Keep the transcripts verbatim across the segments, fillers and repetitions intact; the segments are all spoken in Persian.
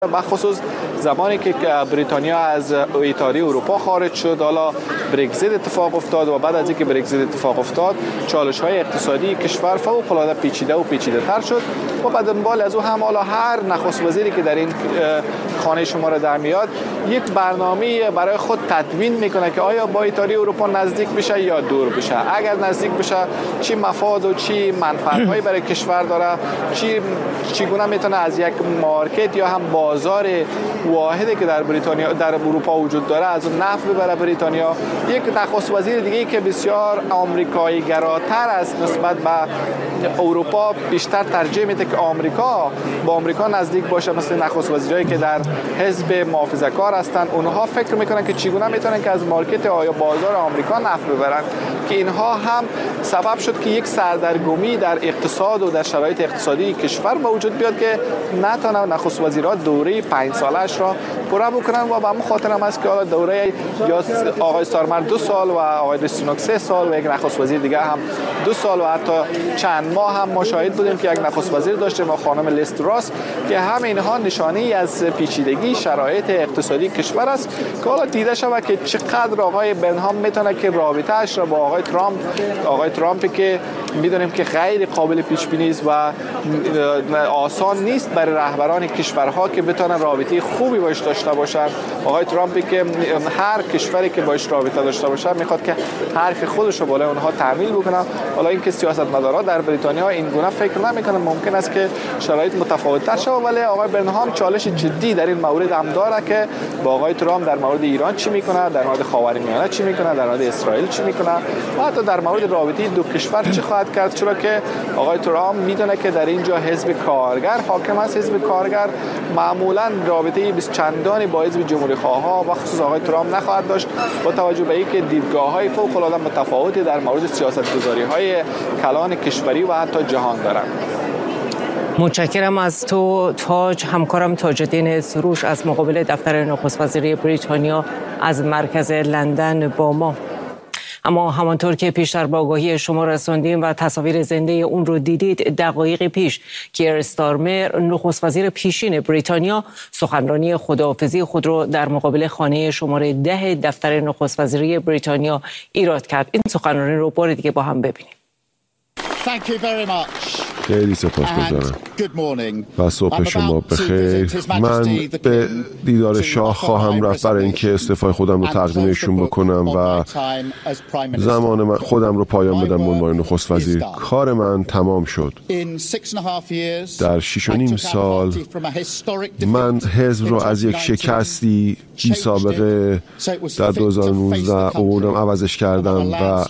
بخصوص زمانی که بریتانیا از اتحادیه اروپا خارج شد، حالا برگزیت اتفاق افتاد و بعد از اینکه برگزیت اتفاق افتاد چالش‌های اقتصادی کشور فوق‌العاده پیچیده و پیچیده‌تر شد و بعد دنبال از او هم حالا هر نخست وزیری که در این خانه شما را در میاد یک برنامه برای خود تدوین میکنه که آیا با اتحادیه اروپا نزدیک بشه یا دور بشه. اگر نزدیک بشه چی مفاد و چی منفعت‌هایی برای کشور داره، چی چگونه میتونه از یک مارکت یا هم بازار واحدی که در بریتانیا در اروپا وجود داره از اون نفع ببره بریتانیا. یک نخست وزیر دیگه که بسیار آمریکایی گراتر است نسبت به اروپا، بیشتر ترجیح میده که آمریکا با آمریکا نزدیک باشه، مثل نخست وزیرایی که در حزب محافظه‌کار هستند. اونها فکر میکنن که چگونه میتونن که از مارکت یا بازار آمریکا نفع ببرن، که اینها هم سبب شد که یک سردرگمی در اقتصاد و در شرایط اقتصادی کشور به وجود بیاد که نتونه نخست وزیرها دوره پنج سالش را پوره بکنن و به همون خاطر هم است که حالا دوره یا آقای استارمر دو سال و آقای ریشی سوناک سه سال و یک نخست وزیر دیگه هم دو سال و حتی چند ماه هم مشاهد بودیم که یک نخست وزیر داشتیم و خانم لیز تراس، که همه اینها نشانه از پیچیدگی شرایط اقتصادی کشور است که حالا دیده شود که چقدر آقای برنهام میتونه که رابطه اش را با آقای ترامپ آقای ترامپی که میدونیم که غیر قابل پیش بینی است و آسان نیست برای رهبران کشورها که بتونن رابطه خوبی باش داشته باشن. آقای ترامپی که هر کشوری که باش رابطه داشته باشه میخواد که حرف خودش رو بالای اونها تعمیل بکنه. حالا اینکه سیاستمدارا در بریتانیا این گونه فکر نمیکنن، ممکن است که شرایط متفاوت تر شود، ولی آقای برنهام چالش جدی در این مورد هم داره که با آقای ترامپ در مورد ایران چی میکنه، در مورد خاورمیانه چی میکنه، در مورد اسرائیل چی میکنه و حتی در مورد رابطه دو کشور چی خواهد کرد، چرا که آقای ترامپ میدونه که در اینجا حزب کارگر حاکم است. حزب کارگر معمولا رابطه بیست چندانی با حزب جمهوری خواها و خصوص آقای ترامپ نخواهد داشت، با توجه به اینکه دیدگاه‌های فوق‌العاده متفاوتی در مورد سیاست‌گذاری‌های کلان کشوری و حتی جهان دارند. متشکرم از تو تاج. همکارم تاج الدین سروش از مقابل دفتر نخست وزیری بریتانیا از مرکز لندن با ما. اما همانطور که پیشتر با آگاهی شما رساندیم و تصاویر زنده اون رو دیدید، دقایق پیش کیر استارمر نخست وزیر پیشین بریتانیا سخنرانی خداحافظی خود رو در مقابل خانه شماره ده دفتر نخست وزیری بریتانیا ایراد کرد. این سخنرانی رو بار دیگه با هم ببینیم. Thank you very much. خیلی سپاسگزارم و صبح شما بخیر. من به دیدار شاه خواهم رفت برای اینکه استعفای خودم رو تقدیم ایشون بکنم و زمان من خودم رو پایان بدم به عنوان نخست وزیر. کار من تمام شد. در شش و نیم سال من حزب رو از یک شکستی بی سابقه در دو هزار و نوزده آوردم، عوضش کردم و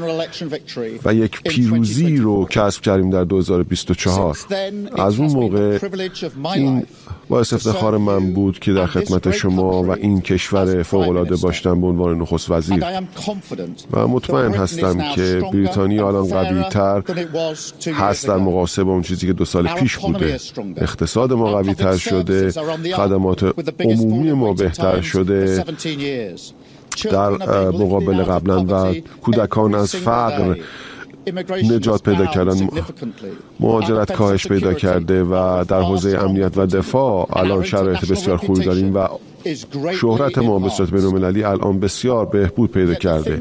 و یک پیروزی رو کسب کردیم در دو هزار و بیست و چهار. از اون موقع این باعث افتخار من بود که در خدمت شما و این کشور فوق‌العاده باشتم به عنوان نخست وزیر و مطمئن هستم که بریتانیا الان قوی‌تر هست در مقایسه با اون چیزی که دو سال پیش بوده. اقتصاد ما قوی‌تر شده، خدمات عمومی ما بهتر شده در مقابل قبلا و کودکان از فقر نجات پیدا کردن، مهاجرت کاهش پیدا کرده و در حوزه امنیت و دفاع الان شرایط بسیار خوبی داریم و شهرت ما به صورت بین‌المللی الان بسیار بهبود پیدا کرده.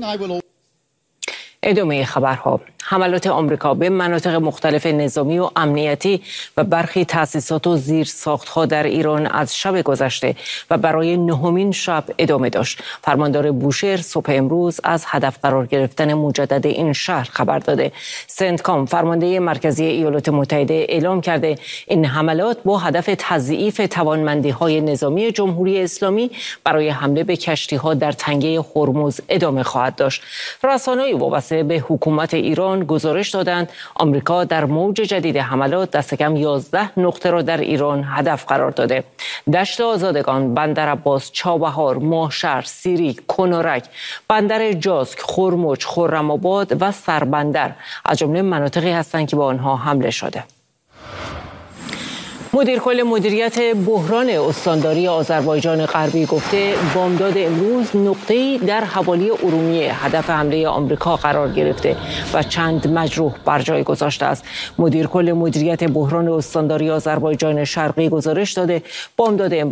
ادامه خبرها. حملات آمریکا به مناطق مختلف نظامی و امنیتی و برخی تأسیسات و زیرساخت‌ها در ایران از شب گذشته و برای نهمین شب ادامه داشت. فرماندار بوشهر صبح امروز از هدف قرار گرفتن مجدد این شهر خبر داده. سنتکام فرمانده مرکزی ایالات متحده اعلام کرده این حملات با هدف تضعیف توانمندی‌های نظامی جمهوری اسلامی برای حمله به کشتی‌ها در تنگه هرمز ادامه خواهد داشت. رسانه‌های وابسته به حکومت ایران گزارش دادند آمریکا در موج جدید حملات دست کم یازده نقطه را در ایران هدف قرار داده. دشت آزادگان، بندر عباس، چابهار، ماهشهر، سیری، کنارک، بندر جاسک، خرمج، خرم‌آباد و سربندر از جمله مناطقی هستند که با آنها حمله شده. مدیر کل مدیریت بحران استانداری آذربایجان غربی گفته بامداد امروز نقطه‌ای در حوالی ارومیه هدف حمله آمریکا قرار گرفته و چند مجروح بر جای گذاشته است. مدیر کل مدیریت بحران استانداری آذربایجان شرقی گزارش داده بامداد